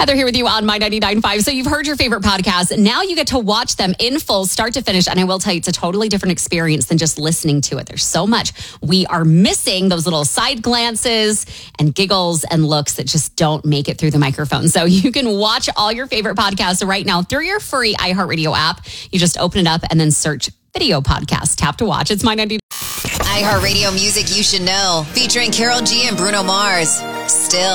Heather here with you on My 99.5. So you've heard your favorite podcasts. Now you get to watch them in full, start to finish. And I will tell you, it's a totally different experience than just listening to it. There's so much. We are missing those little side glances and giggles and looks that just don't make it through the microphone. So you can watch all your favorite podcasts right now through your free iHeartRadio app. You just open it up and then search video podcast. Tap to watch. It's My 99.5. iHeartRadio music you should know. Featuring Carol G and Bruno Mars. Still.